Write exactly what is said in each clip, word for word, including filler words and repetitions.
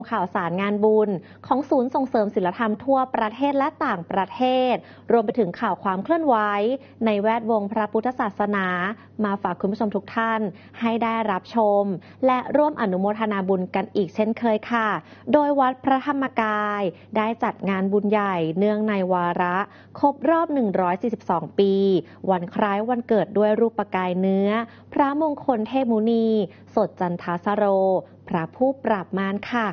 ข่าวสารงานบุญของศูนย์ส่งเสริมศิลธรรมทั่วประเทศและต่างประเทศรวมไปถึงข่าวความเคลื่อนไหวในแวดวงพระพุทธศาสนามาฝากคุณผู้ชมทุกท่านให้ได้รับชมและร่วมอนุโมทนาบุญกันอีกเช่นเคยค่ะโดยวัดพระธรรมกายได้จัดงานบุญใหญ่เนื่องในวาระครบรอบหนึ่งร้อยสี่สิบสองปีวันคล้ายวันเกิดด้วยรูปกายเนื้อพระมงคลเทพมุนีสดจันทสโรพระผู้ปราบมารค่ะ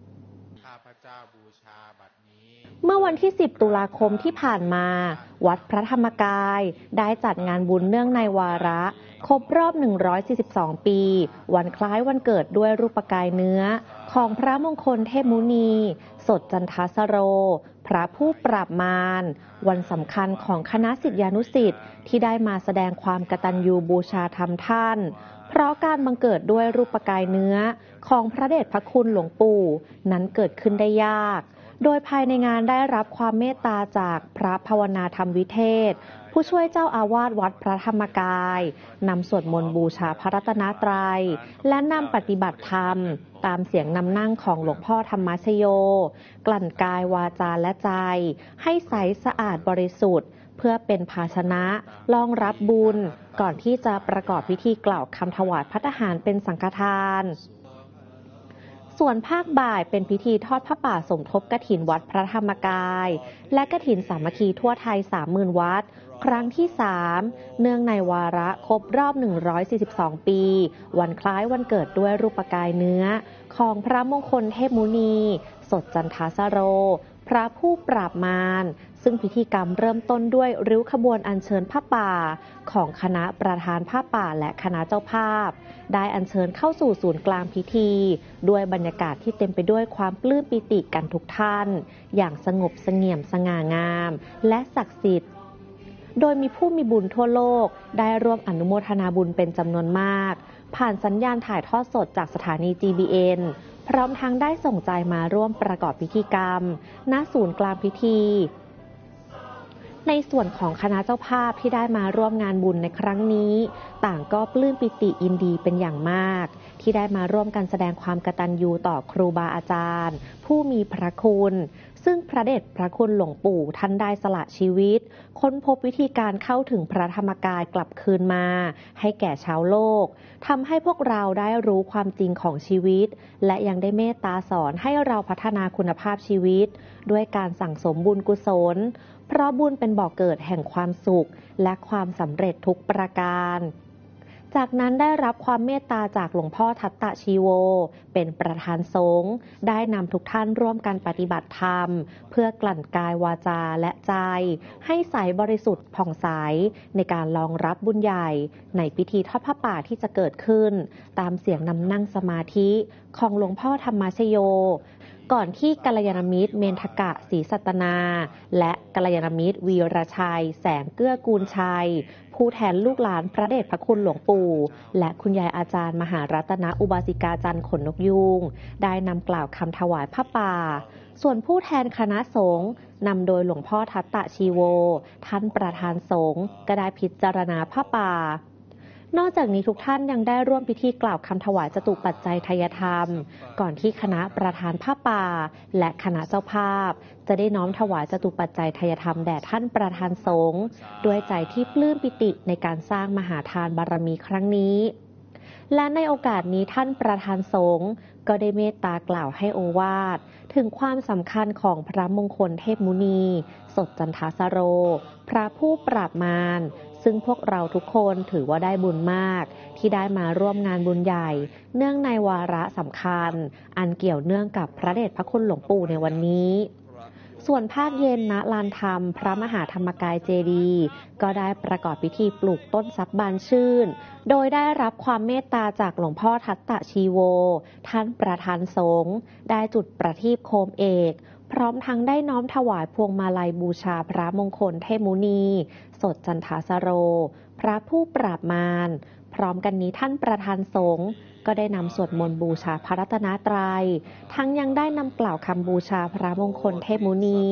เมื่อวันที่สิบตุลาคมที่ผ่านมาวัดพระธรรมกายได้จัดงานบุญเนื่องในวาระครบรอบหนึ่งร้อยสี่สิบสองปีวันคล้ายวันเกิดด้วยรูปกายเนื้อของพระมงคลเทพมุนีสดจันทสโรพระผู้ปราบมารวันสำคัญของคณะศิษยานุศิษย์ที่ได้มาแสดงความกตัญญูบูชาธรรมท่านเพราะการบังเกิดด้วยรูปกายเนื้อของพระเดชพระคุณหลวงปู่นั้นเกิดขึ้นได้ยากโดยภายในงานได้รับความเมตตาจากพระภาวนาธรรมวิเทศผู้ช่วยเจ้าอาวาสวัดพระธรรมกายนำสวดมนต์บูชาพระรัตนตรัยและนำปฏิบัติธรรมตามเสียงนำนั่งของหลวงพ่อธรรมชโยกลั่นกายวาจาและใจให้ใสสะอาดบริสุทธิ์เพื่อเป็นภาชนะรองรับบุญก่อนที่จะประกอบพิธีกล่าวคำถวายภัตตาหารเป็นสังฆทานส่วนภาคบ่ายเป็นพิธีทอดผ้าป่าสมทบกฐินวัดพระธรรมกายและกฐินสามัคคีทั่วไทย สามหมื่น วัดครั้งที่สามเนื่องในวาระครบรอบหนึ่งร้อยสี่สิบสองปีวันคล้ายวันเกิดด้วยรูปกายเนื้อของพระมงคลเทพมุนีสดจันทสโรพระผู้ปราบมารซึ่งพิธีกรรมเริ่มต้นด้วยริ้วขบวนอัญเชิญผ้าป่าของคณะประธานผ้าป่าและคณะเจ้าภาพได้อัญเชิญเข้าสู่ศูนย์กลางพิธีด้วยบรรยากาศที่เต็มไปด้วยความปลื้มปิติกันทุกท่านอย่างสงบเสงี่ยมสง่างามและศักดิ์สิทธิ์โดยมีผู้มีบุญทั่วโลกได้ร่วมอนุโมทนาบุญเป็นจำนวนมากผ่านสัญญาณถ่ายทอดสดจากสถานี จี บี เอ็น พร้อมทั้งได้ส่งใจมาร่วมประกอบพิธีกรรมณศูนย์กลางพิธีในส่วนของคณะเจ้าภาพที่ได้มาร่วมงานบุญในครั้งนี้ต่างก็ปลื้มปิติยินดีเป็นอย่างมากที่ได้มาร่วมกันแสดงความกตัญญูต่อครูบาอาจารย์ผู้มีพระคุณซึ่งพระเดชพระคุณหลวงปู่ท่านได้สละชีวิตค้นพบวิธีการเข้าถึงพระธรรมกายกลับคืนมาให้แก่ชาวโลกทำให้พวกเราได้รู้ความจริงของชีวิตและยังได้เมตตาสอนให้เราพัฒนาคุณภาพชีวิตด้วยการสั่งสมบุญกุศลเพราะบุญเป็นบ่อกเกิดแห่งความสุขและความสำเร็จทุกประการจากนั้นได้รับความเมตตาจากหลวงพ่อทัตตชีโวเป็นประธานสงฆ์ได้นำทุกท่านร่วมกันปฏิบัติธรรมเพื่อกลั่นกายวาจาและใจให้ใสบริสุทธิ์ผ่องใสในการรองรับบุญใหญ่ในพิธีทอดผ้าป่าที่จะเกิดขึ้นตามเสียงนำนั่งสมาธิของหลวงพ่อธรรมชโยก่อนที่กัลยาณมิตรเมนทกะศรีสัตนาและกัลยาณมิตรวีรชัยแสงเกื้อกูลชัยผู้แทนลูกหลานพระเดชพระคุณหลวงปู่และคุณยายอาจารย์มหารัตนอุบาสิกาจันทร์ขนนกยูงได้นำกล่าวคำถวายผ้าป่าส่วนผู้แทนคณะสงฆ์นำโดยหลวงพ่อทัตตชีโวท่านประธานสงฆ์ก็ได้พิจารณาผ้าป่านอกจากนี้ทุกท่านยังได้ร่วมพิธีกล่าวคำถวายจตุปัจจัยทายธรรมก่อนที่คณะประธานผ้าป่าและคณะเจ้าภาพจะได้น้อมถวายจตุปัจจัยทายธรรมแด่ท่านประธานสงฆ์ด้วยใจที่ปลื้มปิติในการสร้างมหาทานบารมีครั้งนี้และในโอกาสนี้ท่านประธานสงฆ์ก็ได้เมตตากล่าวให้โอวาทถึงความสำคัญของพระมงคลเทพมุนีสดจันทสโรพระผู้ปราบมารซึ่งพวกเราทุกคนถือว่าได้บุญมากที่ได้มาร่วมงานบุญใหญ่เนื่องในวาระสำคัญอันเกี่ยวเนื่องกับพระเดชพระคุณหลวงปู่ในวันนี้ส่วนภาคเย็นณลานธรรมพระมหาธรรมกายเจดีย์ก็ได้ประกอบพิธีปลูกต้นทรัพย์บานชื่นโดยได้รับความเมตตาจากหลวงพ่อทัตตชีโวท่านประธานสงฆ์ได้จุดประทีปโคมเอกพร้อมทั้งได้น้อมถวายพวงมาลัยบูชาพระมงคลเทพมุนีสดจันทสโรพระผู้ปราบมารพร้อมกันนี้ท่านประธานสงฆ์ก็ได้นำสวดมนต์บูชาพระรัตนตรัยทั้งยังได้นำกล่าวคำบูชาพระมงคลเทพมุนี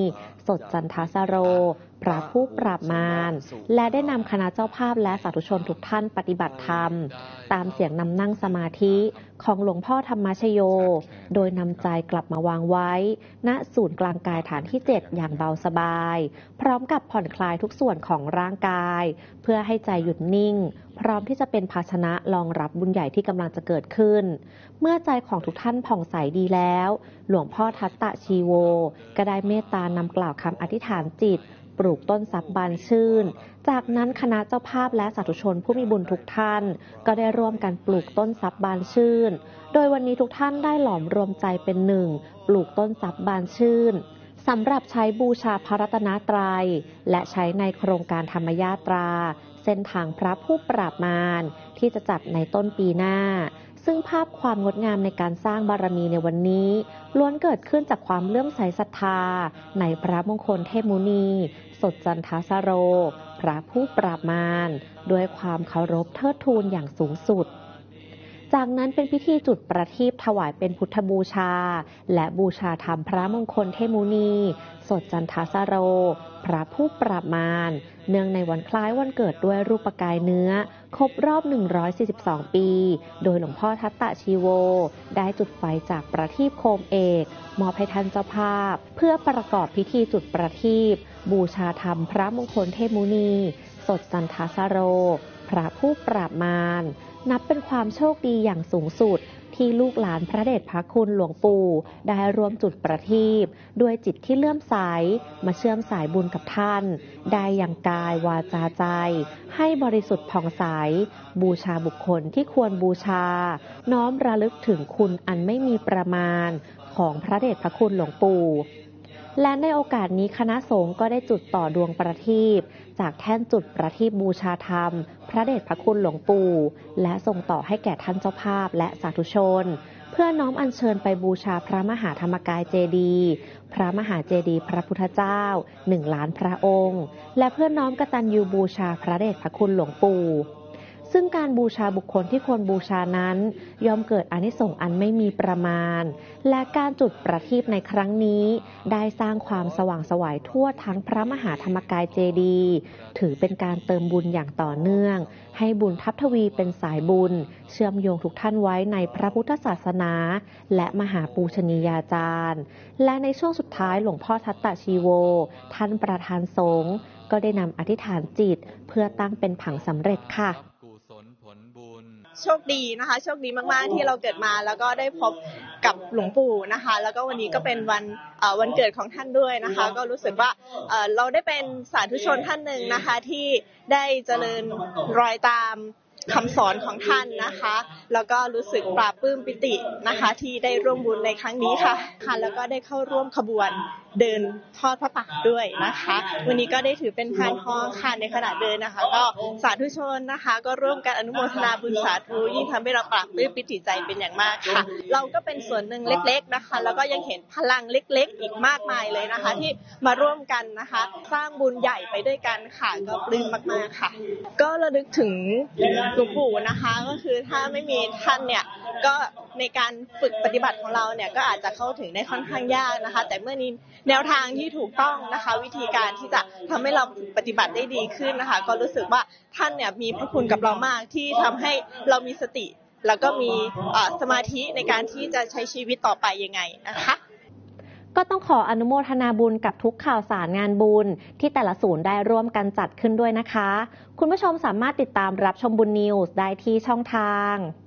สดจันทสโรพระผู้ปราบมารและได้นำคณะเจ้าภาพและสาธุชนทุกท่านปฏิบัติธรรมตามเสียงนำนั่งสมาธิของหลวงพ่อธรรมชโยโดยนำใจกลับมาวางไว้ณศูนย์กลางกายฐานที่เจ็ดอย่างเบาสบายพร้อมกับผ่อนคลายทุกส่วนของร่างกายเพื่อให้ใจหยุดนิ่งพร้อมที่จะเป็นภาชนะรองรับบุญใหญ่ที่กำลังจะเกิดขึ้นเมื่อใจของทุกท่านผ่องใสดีแล้วหลวงพ่อทัตตะชีโวก็ได้เมตตานำกล่าวคำอธิษฐานจิตปลูกต้นทรัพย์บานชื่นจากนั้นคณะเจ้าภาพและสาธุชนผู้มีบุญทุกท่านก็ได้ร่วมกันปลูกต้นทรัพย์บานชื่นโดยวันนี้ทุกท่านได้หลอมรวมใจเป็นหนึ่งปลูกต้นทรัพย์บานชื่นสำหรับใช้บูชาพระรัตนตรัยและใช้ในโครงการธรรมยาตราเส้นทางพระผู้ปราบมารที่จะจัดในต้นปีหน้าซึ่งภาพความงดงามในการสร้างบารมีในวันนี้ล้วนเกิดขึ้นจากความเลื่อมใสศรัทธาในพระมงคลเทพมุนีสดจันทสโรพระผู้ปราบมารด้วยความเคารพเทิดทูนอย่างสูงสุดจากนั้นเป็นพิธีจุดประทีปถวายเป็นพุทธบูชาและบูชาธรรมพระมงคลเทพมุนีสดจันทสโรพระผู้ปราบมารเนื่องในวันคล้ายวันเกิดด้วยรูปกายเนื้อครบรอบหนึ่งร้อยสี่สิบสองปีโดยหลวงพ่อทัตตะชีโวได้จุดไฟจากประทีปโคมเอกมอบให้ท่านเจ้าภาพเพื่อประกอบพิธีจุดประทีปบูชาธรรมพระมงคลเทพมุนีสดจันทสโรพระผู้ปราบมารนับเป็นความโชคดีอย่างสูงสุดที่ลูกหลานพระเดชพระคุณหลวงปู่ได้ร่วมจุดประทีปด้วยจิตที่เลื่อมใสมาเชื่อมสายบุญกับท่านได้อย่างกายวาจาใจให้บริสุทธิ์ผ่องใสบูชาบุคคลที่ควรบูชาน้อมระลึกถึงคุณอันไม่มีประมาณของพระเดชพระคุณหลวงปู่และในโอกาสนี้คณะสงฆ์ก็ได้จุดต่อดวงประทีปจากแท่นจุดประทีปบูชาธรรมพระเดชพระคุณหลวงปู่และส่งต่อให้แก่ท่านเจ้าภาพและสาธุชนเพื่อน้อมอัญเชิญไปบูชาพระมหาธรรมกายเจดีย์พระมหาเจดีย์พระพุทธเจ้าหนึ่งล้านพระองค์และเพื่อน้อมกตัญญูบูชาพระเดชพระคุณหลวงปู่ซึ่งการบูชาบุคคลที่ควรบูชานั้นย่อมเกิดอานิสงส์อันไม่มีประมาณและการจุดประทีปในครั้งนี้ได้สร้างความสว่างไสวทั่วทั้งพระมหาธรรมกายเจดีย์ถือเป็นการเติมบุญอย่างต่อเนื่องให้บุญทัพทวีเป็นสายบุญเชื่อมโยงทุกท่านไว้ในพระพุทธศาสนาและมหาปูชนียาจารย์และในช่วงสุดท้ายหลวงพ่อทัตตะชีโวท่านประธานสงฆ์ก็ได้นำอธิษฐานจิตเพื่อตั้งเป็นผังสำเร็จค่ะโชคดีนะคะโชคดีมากๆที่เราเกิดมาแล้วก็ได้พบกับหลวงปู่นะคะแล้วก็วันนี้ก็เป็นวันวันเกิดของท่านด้วยนะคะก็รู้สึกว่าเราได้เป็นสาธุชนท่านหนึ่งนะคะที่ได้เจริญรอยตามคำสอนของท่านนะคะแล้วก็รู้สึกปลาบปลื้มปิตินะคะที่ได้ร่วมบุญในครั้งนี้ค่ะค่ะแล้วก็ได้เข้าร่วมขบวนเดินทอดพระป่าด้วยนะคะวันนี้ก็ได้ถือเป็นพานทองค่ะในขณะเดินนะคะก็สาธุชนนะคะก็ร่วมกันอนุโมทนาบุญสาธุยิ่งทำให้เราปลาบปลื้มปิติใจเป็นอย่างมากค่ะเราก็เป็นส่วนหนึ่งเล็กๆนะคะแล้วก็ยังเห็นพลังเล็กๆอีกมากมายเลยนะคะที่มาร่วมกันนะคะสร้างบุญใหญ่ไปด้วยกันค่ะก็ปลื้มมากๆค่ะก็ระลึกถึงหลวงปู่นะคะก็คือถ้าไม่มีท่านเนี่ยก็ในการฝึกปฏิบัติของเราเนี่ยก็อาจจะเข้าถึงได้ค่อนข้างยากนะคะแต่เมื่อนี้แนวทางที่ถูกต้องนะคะวิธีการที่จะทำให้เราปฏิบัติได้ดีขึ้นนะคะก็รู้สึกว่าท่านเนี่ยมีพระคุณกับเรามากที่ทำให้เรามีสติแล้วก็มีสมาธิในการที่จะใช้ชีวิตต่อไปยังไงนะคะก็ต้องขออนุโมทนาบุญกับทุกข่าวสารงานบุญที่แต่ละศูนย์ได้ร่วมกันจัดขึ้นด้วยนะคะคุณผู้ชมสามารถติดตามรับชมบุญนิวส์ได้ที่ช่องทาง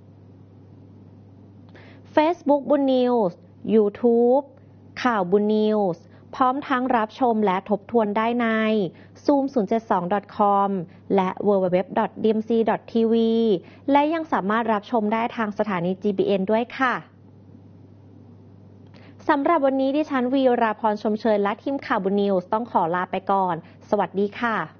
Facebook บุญนิวส์ YouTube ข่าวบุญนิวส์พร้อมทั้งรับชมและทบทวนได้ใน ซูม ศูนย์ เจ็ด สอง ดอท คอม และ ดับเบิลยู ดับเบิลยู ดับเบิลยู ดอท ดี เอ็ม ซี ดอท ที วี และยังสามารถรับชมได้ทางสถานี จี บี เอ็น ด้วยค่ะสำหรับวันนี้ดิฉันวีราพรชมเชยและทีมข่าวบุญนิวส์ต้องขอลาไปก่อนสวัสดีค่ะ